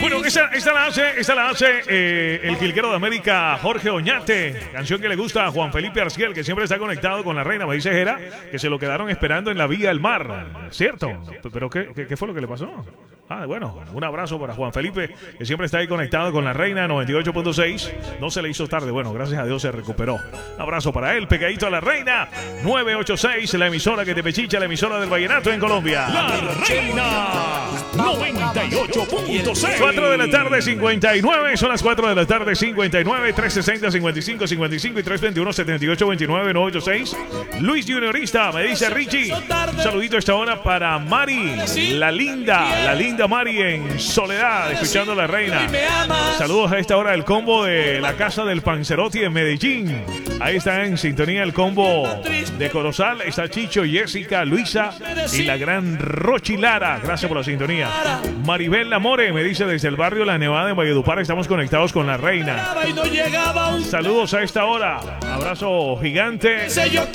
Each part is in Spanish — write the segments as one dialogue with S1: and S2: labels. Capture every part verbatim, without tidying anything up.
S1: Bueno, esta, esta la hace, esta la hace eh, el Quilguero de América, Jorge Oñate. Canción que le gusta a Juan Felipe Arciel, que siempre está conectado con la reina. Me dice Jera que se lo quedaron esperando en la vía del mar. ¿Cierto? ¿Pero qué, qué, qué fue lo que le pasó? Ah, bueno, un abrazo para Juan Felipe, que siempre está ahí conectado con la reina noventa y ocho punto seis. No se le hizo tarde, bueno, gracias a Dios se recuperó. Un abrazo para él, pegadito a la reina nueve ocho seis, la emisora que te pechicha, la emisora del vallenato en Colombia.
S2: La reina noventa y ocho punto seis.
S1: cuatro de la tarde, cincuenta y nueve. Son las cuatro de la tarde, cincuenta y nueve. trescientos sesenta, cincuenta y cinco, cincuenta y cinco y trescientos veintiuno, setenta y ocho, veintinueve, novecientos ochenta y seis. Luis Juniorista, me dice Richie. Un saludito a esta hora para Mari, la linda, la linda Mari en Soledad, escuchando a la reina. Saludos a esta hora del combo de la Casa del Panzerotti en Medellín. Ahí está en sintonía el combo de Corozal. Está Chicho, Jessica, Luisa y la gran Rochi Lara. Gracias por la sintonía. Maribel Lamore me dice desde el barrio La Nevada en Valledupar, estamos conectados con la reina. Saludos a esta hora. Abrazo gigante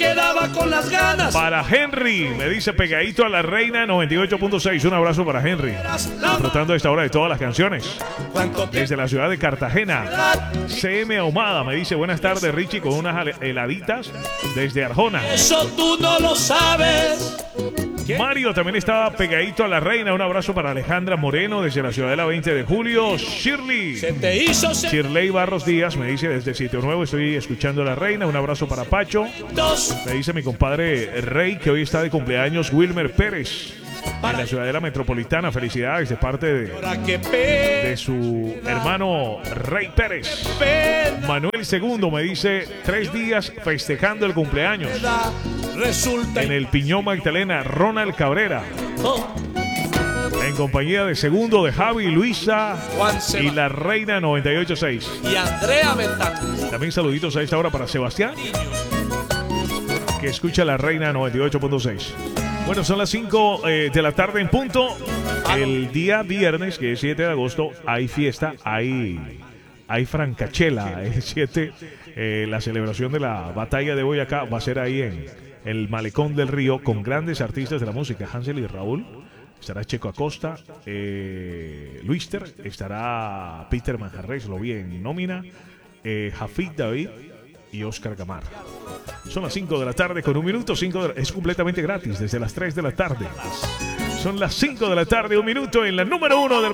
S1: para Henry, me dice pegadito a la reina noventa y ocho punto seis. Un abrazo para Henry, disfrutando a esta hora de todas las canciones desde la ciudad de Cartagena. C M Ahumada me dice buenas tardes Richie, con unas heladitas desde Arjona.
S2: Eso tú no lo sabes.
S1: Mario también estaba pegadito a la reina. Un abrazo para Alejandra Moreno desde la Ciudadela veinte de julio. Shirley
S2: Se te hizo ser...
S1: Shirley Barros Díaz me dice desde Sitio Nuevo, estoy escuchando a la reina. Un abrazo para Pacho. Me dice mi compadre Rey que hoy está de cumpleaños Wilmer Pérez en la Ciudadela Metropolitana. Felicidades de parte de, de su hermano Rey Pérez. Manuel Segundo me dice tres días festejando el cumpleaños en el Piñón Magdalena. Ronald Cabrera en compañía de Segundo, de Javi, Luisa y la reina noventa y ocho punto seis.
S2: Y Andrea Betancur.
S1: También saluditos a esta hora para Sebastián, que escucha la reina noventa y ocho punto seis. Bueno, son las cinco eh, de la tarde en punto. El día viernes, que es siete de agosto, hay fiesta, hay, hay francachela. El siete, eh, la celebración de la batalla de Boyacá va a ser ahí en el Malecón del Río, con grandes artistas de la música, Hansel y Raúl. Estará Checo Acosta, eh, Luister, estará Peter Manjarres, lo vi en nómina, eh, Jafid David y Oscar Gamarra. Son las cinco de la tarde con un minuto. cinco de la, es completamente gratis desde las tres de la tarde. Son las cinco de la tarde, un minuto en la número uno del